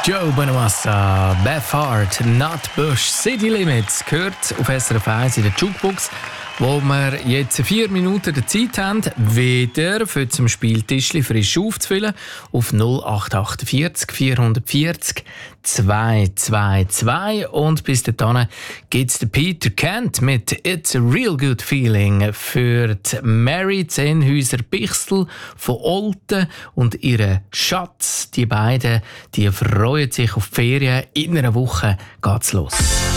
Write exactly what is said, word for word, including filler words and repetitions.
Joe Bonamassa, Beffard, Not Bush, City Limits gehört auf S R F eins in der Jukebox, wo wir jetzt vier Minuten der Zeit haben, wieder für zum Spieltischli frisch aufzufüllen auf null acht vier acht vier vier null zwei zwei zwei. Und bis dahin gibt es den Peter Kent mit «It's a Real Good Feeling» für die Mary Zehnhäuser-Bichsel von Olten und ihren Schatz. Die beiden die freuen sich auf die Ferien. In einer Woche geht's los.